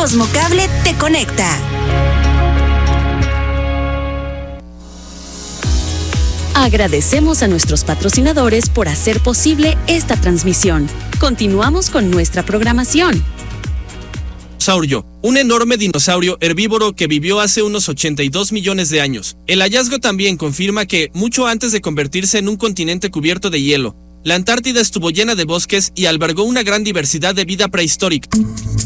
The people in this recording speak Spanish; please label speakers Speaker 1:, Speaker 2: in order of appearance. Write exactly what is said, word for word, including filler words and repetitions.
Speaker 1: Cosmocable te conecta.
Speaker 2: Agradecemos a nuestros patrocinadores por hacer posible esta transmisión. Continuamos con nuestra programación.
Speaker 3: Dinosaurio, un enorme dinosaurio herbívoro que vivió hace unos ochenta y dos millones de años. El hallazgo también confirma que, mucho antes de convertirse en un continente cubierto de hielo, la Antártida estuvo llena de bosques y albergó una gran diversidad de vida prehistórica.